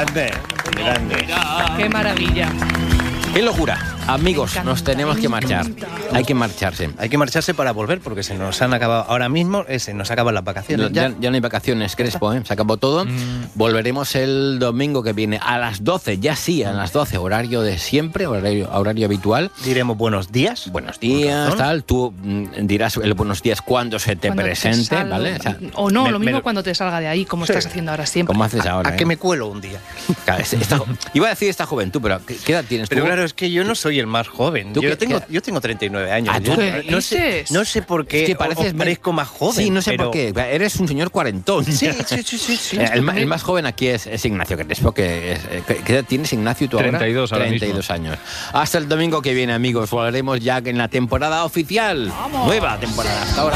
Grande, grande. ¡Qué maravilla! ¡Qué locura! Amigos, nos tenemos que marchar. Hay que marcharse. Hay que marcharse para volver, porque se nos han acabado ahora mismo, se nos acaban las vacaciones. Ya no hay vacaciones, Crespo, ¿eh? Se acabó todo. Volveremos el domingo que viene a las 12, ya sí, a las 12, horario de siempre, horario habitual. Diremos buenos días. Buenos días, tal. Tú dirás el buenos días cuando se te presente, ¿vale? O no, lo mismo cuando te salga de ahí, como estás haciendo ahora siempre. ¿Cómo haces ahora? ¿A qué me cuelo un día? Claro, iba a decir esta juventud, pero ¿qué edad tienes tú? Pero claro, es que yo no soy el más joven. Yo tengo 39 años. No sé por qué es que parezco más joven. Sí, no sé por qué. Eres un señor cuarentón. Sí. El más joven aquí es Ignacio Crespo. ¿Qué edad tienes, Ignacio, tú ahora? 32 años. Hasta el domingo que viene, amigos. Volveremos ya en la temporada oficial. ¡Vamos! Nueva temporada. Hasta ahora.